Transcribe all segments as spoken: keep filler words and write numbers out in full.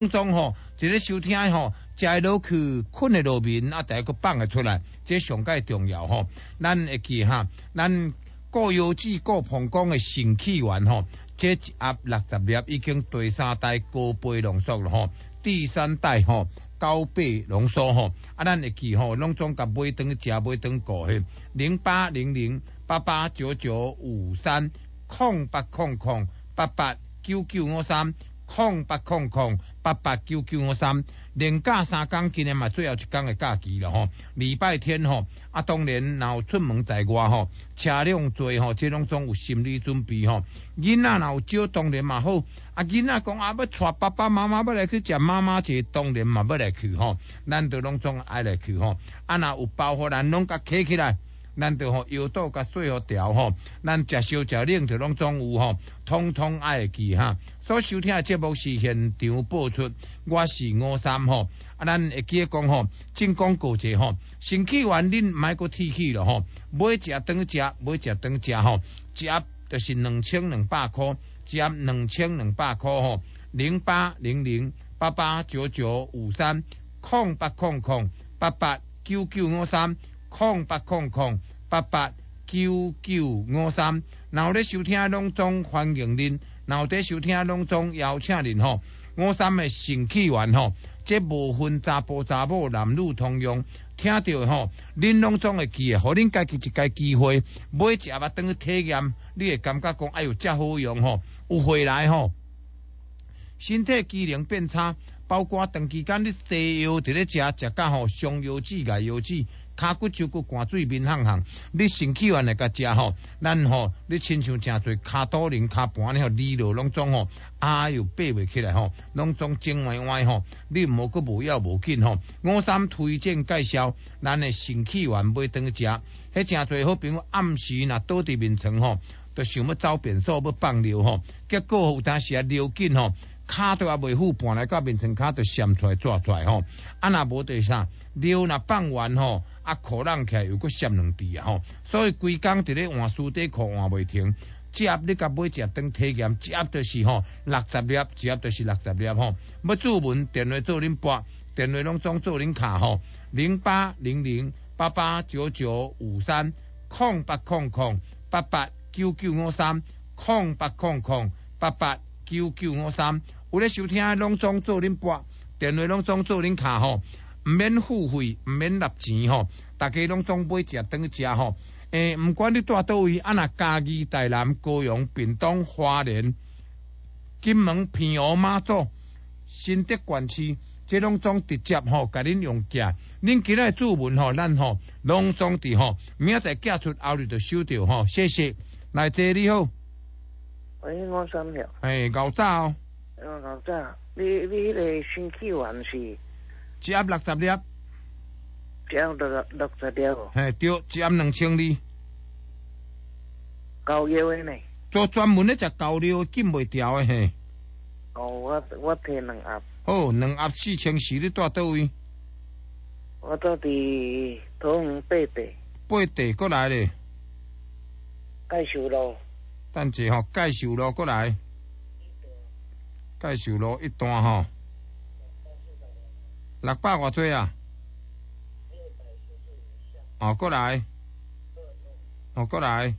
中吼，一个收听吼，食会落去，困会落眠，啊，第一个放会出来，这上介重要吼。咱会记哈，咱固有脂、固膀胱的肾气丸吼，这一盒六十粒已经第三代高倍浓缩了吼，第三代吼高倍浓缩吼，啊，咱会记吼，拢总甲买顿食，买顿过嘿，零八零零八八九九五三空八空空八八九九五三。空八空空八八九九五三，连假三天，今日嘛最后一天的假期了吼。礼拜天吼，啊当然若有出门在外吼，车辆多吼，这拢总有心理准备吼。囡仔若有少，当然嘛好。啊囡仔讲啊要带爸爸妈妈要来去食妈妈节，当然嘛要来去吼。咱都拢总爱来去吼。啊若有包袱咱拢甲摕起来。咱就吼腰肚甲水互调吼，咱食烧食冷就拢总有吼，通通爱记哈。所收听的节目是现场播出，我是五三吼，啊，咱会记讲吼，进广告者吼，身体完恁莫个提起了吼，买食当食，买食当食吼，一盒就是两千两百块，一盒两千两百块吼，零八零零八八九九五三空八空空八八九九五三。空八空空八八九九五三，然后咧收听拢总欢迎恁，然后咧收听拢总邀请恁吼。五三的肾气丸吼，这无分查甫查某男女通用，听到吼，恁拢总会记诶，互恁家己一个机会，买一盒当去体验，你会感觉讲哎呦，真好用吼，有回来吼，身体机能变差，包括长期间你西药伫咧食，食甲吼伤腰子、牙腰子。骹骨、手骨寒水面烘烘，你身体完来甲食吼，咱吼你亲像诚侪骹肚灵、骹盘咧吼，利落拢总吼，哎呦爬袂起来吼，拢总整歪歪吼，你无个无要无紧吼。五三推荐介绍，咱的身体完买当食，迄诚侪好朋友暗时若倒伫面床吼，就想要走便所要放尿吼，结果有当时啊尿紧吼。骹都也袂好，搬来到面床骹就闪出来、抓出来吼。啊，若无对啥，尿若放完吼，啊，裤冷起来又搁闪两滴啊吼。所以规工伫咧换书底裤换袂停。一盒你甲买一盒当体验，一盒就是吼六十粒，一盒就是六十粒吼。要注文电话做恁拨，电话拢总做恁卡吼。零八零零八八九九五三空八空空八八九九五三空八空空八八九九五三。有咧收听拢总做恁拨，电话拢总做恁卡吼，唔免付费，唔免纳钱吼，大家拢总买食当食吼。诶，唔管你住倒位，啊那嘉义、台南、高雄、屏东、花莲、金门、平湖、马祖、新竹县市，这拢总直接吼，甲恁用寄。恁今日注文吼，咱吼拢总伫吼，明仔载寄出后日就收到吼，谢谢。来这你好， 喂，我三秒。 诶，牛早哦。 哦，牛早，你你迄个身体丸是？ 一盒六十粒。 一盒六六十粒哦。 嘿，对，一盒两千二。 高腰的呢？ 做专门咧食高料，禁袂掉的嘿。 哦，我我摕两盒。 好，两盒四千四，你住倒位？ 我住伫桃园八地。 八地过来咧。 介绍路。 等者吼，介绍路过来。介绍路一段吼。六百偌多啊？哦，过来。哦，过来。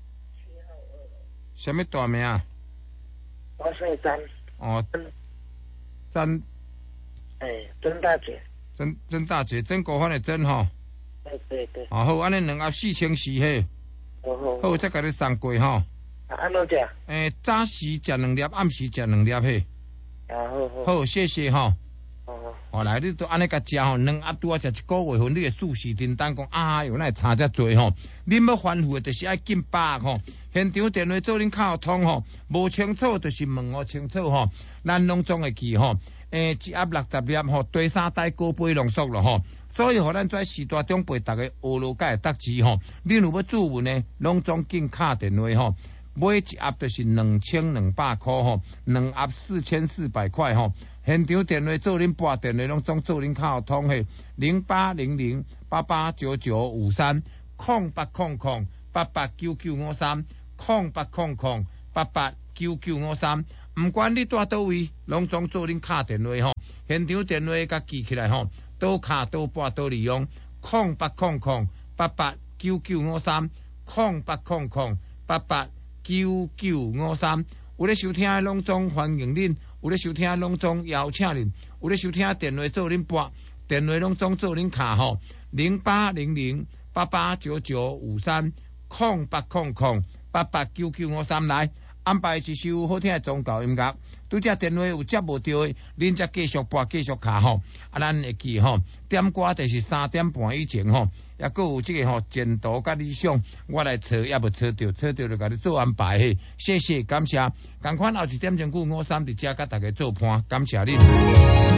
什么大名啊？ 我姓曾。 哦，曾。 诶，曾大姐。 曾曾大姐，曾国藩的曾吼。 对对对。 哦好，安尼两盒四千四嘿。 好好。 好，再甲你送过吼。 啊，安怎食？ 诶，早时食两粒，暗时食两粒嘿。 啊，好好。 好，谢谢吼。 好好。 后来你都安尼甲食吼，两盒拄啊食一个月份，你嘅数时叮当讲，哎哟，那差遮多吼。恁要反复就是爱紧把握吼。现场电话做恁敲通吼，无清楚就是问我清楚吼。咱拢总会记吼。诶，一盒六十粒吼，第三代高倍浓缩了吼。所以，互咱在时代中陪大家学路解得志吼。恁有要注文呢，拢总紧敲电话吼。买一盒就是两千两百块吼，两盒四千四百块吼。现场电话做恁拨，电话拢总做恁敲通嘿，零八零零八八九九五三空八空空八八九九五三空八空空八八九九五三。 毋管你住倒位，拢总做恁敲电话吼，现场电话甲记起来吼，倒敲倒拨倒利用，空八空空八八九九五三，空八空空八八九九五三。有咧收听的拢总欢迎恁，有咧收听的拢总邀请恁，有咧收听的电话做恁拨，电话拢总做恁敲吼，零八零零八八九九五三，空八空空八八九九五三来。安排一首好听的宗教音乐，拄只电话有接无到的，恁则继续拨继续卡吼。啊，咱会记吼，点歌就是三点半以前吼，也佫有即个吼前途甲理想，我来找也无找到，找到就甲你做安排嘿。谢谢，感谢。共款后一点钟久五三伫遮甲大家做伴，感谢恁。